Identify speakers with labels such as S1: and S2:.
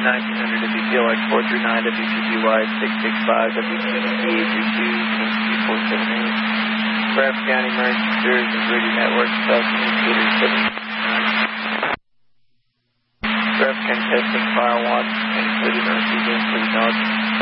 S1: 1900 WPLX 439, WPGY 665, WPG 832, Craft County Emergency Services Radio Network, South Communicator 7. Craft County testing, fire 1, and including emergency for the dog.